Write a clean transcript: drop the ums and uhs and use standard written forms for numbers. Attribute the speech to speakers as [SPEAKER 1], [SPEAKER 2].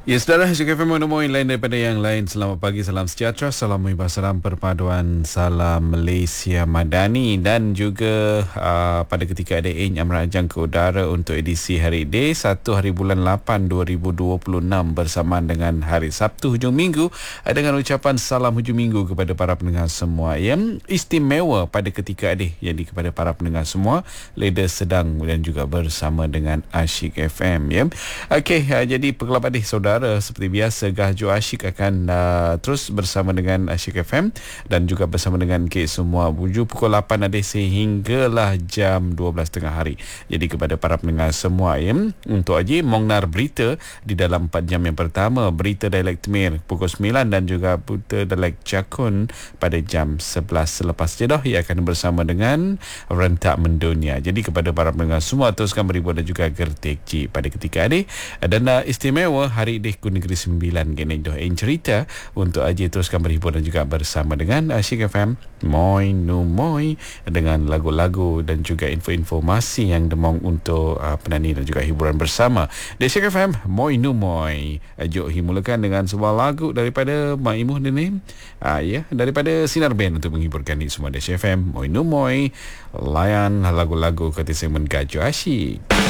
[SPEAKER 1] Ya, saudara, Syuk FM menemui lain daripada yang lain. Selamat pagi, salam sejahtera, salam muhibah, salam perpaduan, salam Malaysia Madani. Dan juga pada ketika ada Ing Amrajang ke udara untuk edisi hari ini 1 hari bulan 8 2026 bersamaan dengan hari Sabtu hujung minggu, dengan ucapan salam hujung minggu kepada para pendengar semua yang istimewa pada ketika ini. Jadi kepada para pendengar semua, Leda sedang dan juga bersama dengan Asyik FM, ya. Okey, jadi pengelab adik saudara, seperti biasa Gahjo Asyik akan terus bersama dengan Asyik FM dan juga bersama dengan semua buju pukul 8 adik sehinggalah jam 12 tengah hari. Jadi kepada para pendengar semua, ya, untuk aja mengnar berita di dalam 4 jam yang pertama, berita dialek Temir pukul 9 dan juga berita dialek Jakun pada jam 11. Selepas jedah ia akan bersama dengan Rentak Mendunia. Jadi kepada para pendengar semua, teruskan beribu dan juga gertik Ji pada ketika ini. Dan istimewa hari ini ku Negeri Sembilan kini doh cerita untuk aja teruskan berhibur dan juga bersama dengan Asyik FM Moi Nu Moi dengan lagu-lagu dan juga info-informasi yang demong untuk penani dan juga hiburan bersama di Asyik FM Moi Nu Moi. Jom himulakan dengan sebuah lagu daripada Mak Imuh ni, ya, daripada Sinar Band untuk menghiburkan ni semua di Asyik FM Moi Nu Moi. Layan lagu-lagu kata segmen Gahjo Asyik.